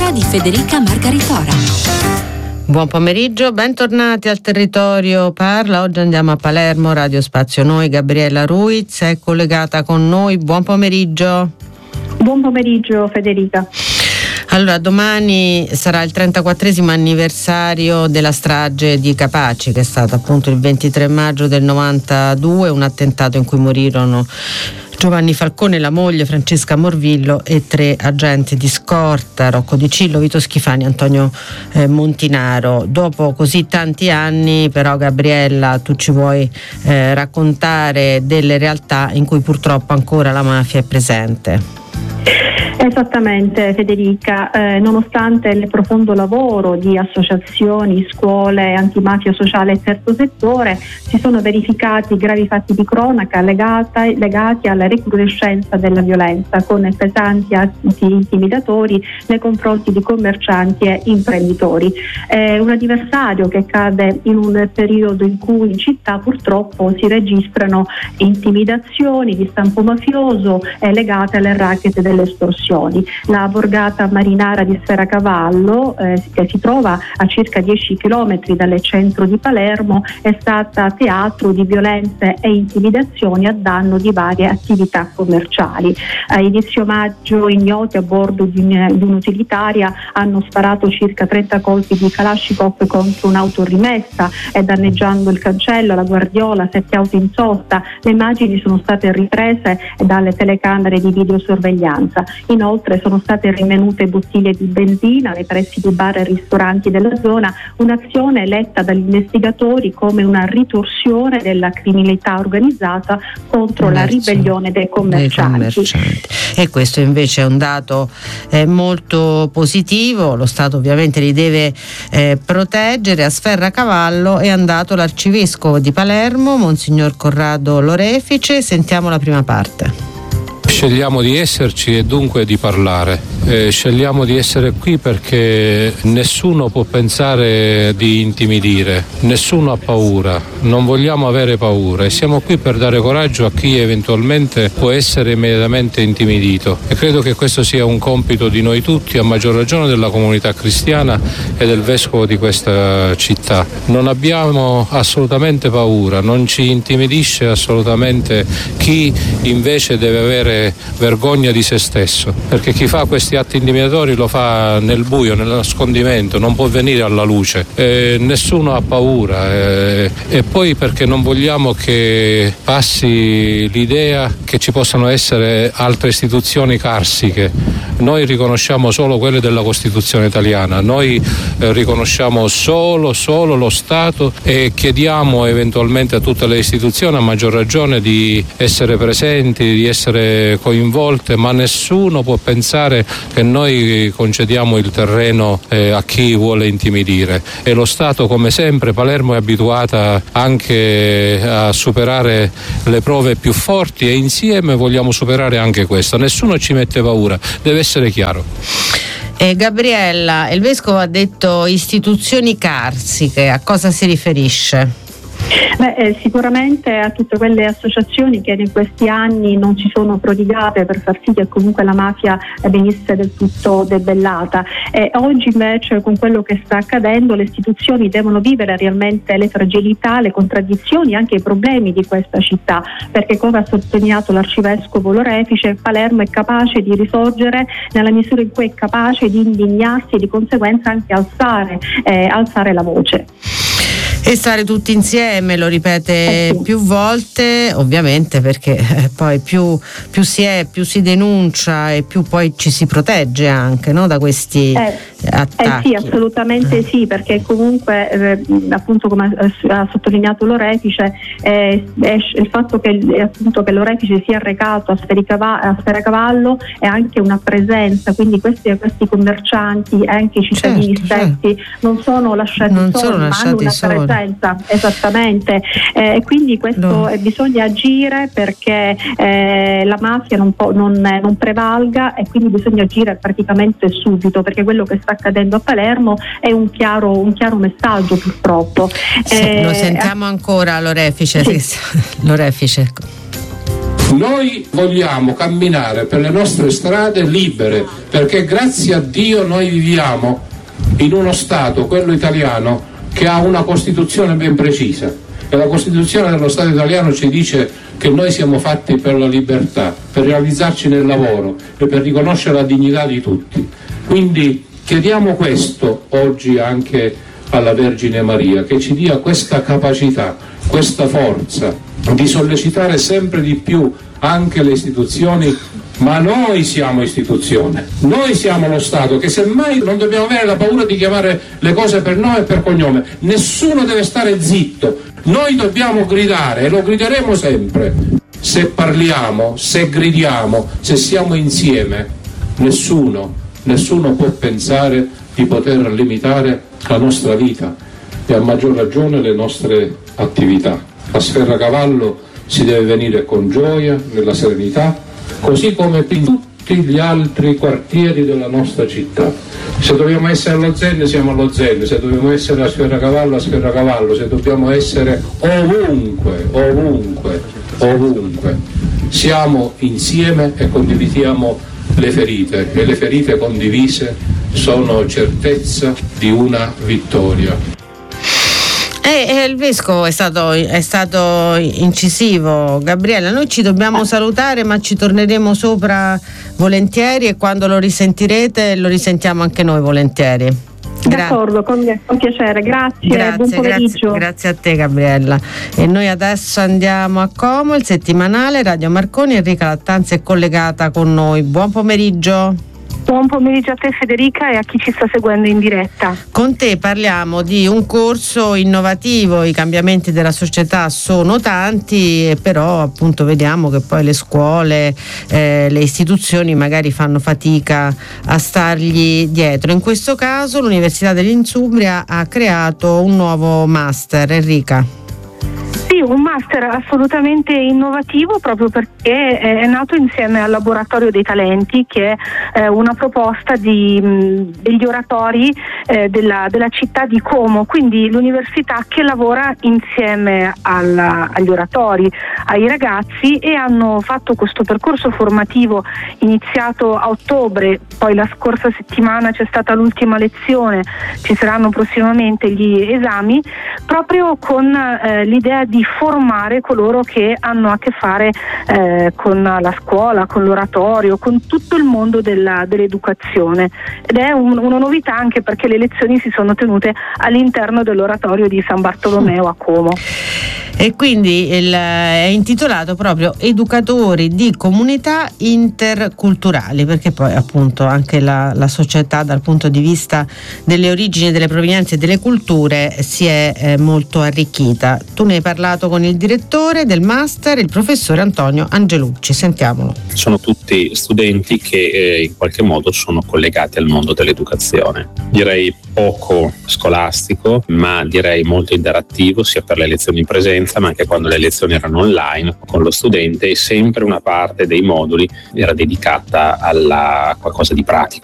cura di Federica Margaritora. Buon pomeriggio, bentornati al Territorio Parla. Oggi andiamo a Palermo, Radio Spazio Noi. Gabriella Ruiz è collegata con noi. Buon pomeriggio. Buon pomeriggio Federica. Allora, domani sarà il 34esimo anniversario della strage di Capaci, che è stata appunto il 23 maggio del 92, un attentato in cui morirono Giovanni Falcone, la moglie Francesca Morvillo e 3 agenti di scorta, Rocco Di Cillo, Vito Schifani, Antonio Montinaro. Dopo così tanti anni, però, Gabriella, tu ci vuoi raccontare delle realtà in cui purtroppo ancora la mafia è presente. Esattamente Federica, nonostante il profondo lavoro di associazioni, scuole, antimafia sociale e terzo settore, si sono verificati gravi fatti di cronaca legati alla recrudescenza della violenza, con pesanti atti intimidatori nei confronti di commercianti e imprenditori. È un anniversario che cade in un periodo in cui in città purtroppo si registrano intimidazioni di stampo mafioso legate alle racket delle estorsioni. La borgata marinara di Sferacavallo, che si trova a circa 10 km dal centro di Palermo, è stata teatro di violenze e intimidazioni a danno di varie attività commerciali. A inizio maggio ignoti a bordo di un'utilitaria hanno sparato circa 30 colpi di Kalashnikov contro un'auto rimessa, danneggiando il cancello, la guardiola, 7 auto in sosta. Le immagini sono state riprese dalle telecamere di videosorveglianza. Inoltre sono state rinvenute bottiglie di benzina nei pressi di bar e ristoranti della zona, un'azione letta dagli investigatori come una ritorsione della criminalità organizzata contro la ribellione dei commercianti. E questo invece è un dato molto positivo. Lo Stato ovviamente li deve proteggere. A Sferacavallo è andato l'arcivescovo di Palermo, Monsignor Corrado Lorefice. Sentiamo la prima parte. Scegliamo di esserci e dunque di parlare. Scegliamo di essere qui perché nessuno può pensare di intimidire, nessuno ha paura, non vogliamo avere paura e siamo qui per dare coraggio a chi eventualmente può essere immediatamente intimidito. E credo che questo sia un compito di noi tutti, a maggior ragione della comunità cristiana e del vescovo di questa città. Non abbiamo assolutamente paura, non ci intimidisce assolutamente chi invece deve avere vergogna di se stesso, perché chi fa questi atti intimidatori lo fa nel buio, nel nascondimento, non può venire alla luce, nessuno ha paura e poi perché non vogliamo che passi l'idea che ci possano essere altre istituzioni carsiche. Noi riconosciamo solo quelle della Costituzione italiana, noi riconosciamo solo lo Stato e chiediamo eventualmente a tutte le istituzioni, a maggior ragione, di essere presenti, di essere coinvolte, ma nessuno può pensare che noi concediamo il terreno a chi vuole intimidire. E lo Stato, come sempre, Palermo è abituata anche a superare le prove più forti e insieme vogliamo superare anche questo. Nessuno ci mette paura, deve essere chiaro. Gabriella, il vescovo ha detto istituzioni carsiche, a cosa si riferisce? Sicuramente a tutte quelle associazioni che in questi anni non si sono prodigate per far sì che comunque la mafia venisse del tutto debellata. Oggi invece, con quello che sta accadendo, le istituzioni devono vivere realmente le fragilità, le contraddizioni, anche i problemi di questa città, perché, come ha sottolineato l'arcivescovo Lorefice, Palermo è capace di risorgere nella misura in cui è capace di indignarsi e di conseguenza anche alzare la voce. E stare tutti insieme, lo ripete più volte, ovviamente, perché poi più si è, più si denuncia e più poi ci si protegge anche, no, da questi attacchi. Sì, assolutamente sì, perché comunque appunto, come ha sottolineato Lorefice, il fatto che Lorefice sia recato a Sferacavallo è anche una presenza, quindi questi commercianti e anche i cittadini stessi non sono lasciati soli, ma hanno una presenza. Esattamente, quindi questo bisogna agire perché la mafia non prevalga, e quindi bisogna agire praticamente subito, perché quello che sta accadendo a Palermo è un chiaro messaggio, purtroppo. Lo sentiamo ancora, Lorefice. Sì. Lorefice. Noi vogliamo camminare per le nostre strade libere, perché grazie a Dio noi viviamo in uno Stato, quello italiano, che ha una Costituzione ben precisa. E la Costituzione dello Stato italiano ci dice che noi siamo fatti per la libertà, per realizzarci nel lavoro e per riconoscere la dignità di tutti. Quindi chiediamo questo oggi anche alla Vergine Maria, che ci dia questa capacità, questa forza di sollecitare sempre di più anche le istituzioni, ma noi siamo istituzione, noi siamo lo Stato, che semmai non dobbiamo avere la paura di chiamare le cose per nome e per cognome, nessuno deve stare zitto, noi dobbiamo gridare e lo grideremo sempre. Se parliamo, se gridiamo, se siamo insieme, nessuno può pensare di poter limitare la nostra vita e a maggior ragione le nostre attività. A Sferracavallo si deve venire con gioia, nella serenità, così come in tutti gli altri quartieri della nostra città. Se dobbiamo essere allo Zen siamo allo Zen, se dobbiamo essere a Sferracavallo, se dobbiamo essere ovunque, siamo insieme e condividiamo le ferite, e le ferite condivise sono certezza di una vittoria. Il vescovo è stato incisivo. Gabriella, noi ci dobbiamo salutare, ma ci torneremo sopra volentieri, e quando lo risentirete lo risentiamo anche noi volentieri. D'accordo, con piacere, grazie, buon pomeriggio. Grazie a te, Gabriella. E noi adesso andiamo a Como, il settimanale Radio Marconi. Enrica Lattanzi è collegata con noi. Buon pomeriggio. Buon pomeriggio a te, Federica, e a chi ci sta seguendo in diretta. Con te parliamo di un corso innovativo. I cambiamenti della società sono tanti, però appunto vediamo che poi le scuole, le istituzioni magari fanno fatica a stargli dietro. In questo caso l'Università dell'Insubria ha creato un nuovo master. Enrica. Sì, un master assolutamente innovativo, proprio perché è nato insieme al Laboratorio dei Talenti, che è una proposta degli oratori della città di Como, quindi l'università che lavora insieme agli oratori, ai ragazzi, e hanno fatto questo percorso formativo iniziato a ottobre, poi la scorsa settimana c'è stata l'ultima lezione, ci saranno prossimamente gli esami, proprio con l'idea di formare coloro che hanno a che fare con la scuola, con l'oratorio, con tutto il mondo dell'educazione, ed è una novità anche perché le lezioni si sono tenute all'interno dell'oratorio di San Bartolomeo a Como. E quindi è intitolato proprio Educatori di comunità interculturali, perché poi appunto anche la società dal punto di vista delle origini, delle provenienze e delle culture si è molto arricchita. Tu ne hai parlato con il direttore del master, il professore Antonio Angelucci. Sentiamolo. Sono tutti studenti che in qualche modo sono collegati al mondo dell'educazione. Direi poco scolastico, ma direi molto interattivo, sia per le lezioni in presenza ma anche quando le lezioni erano online con lo studente, e sempre una parte dei moduli era dedicata a qualcosa di pratico.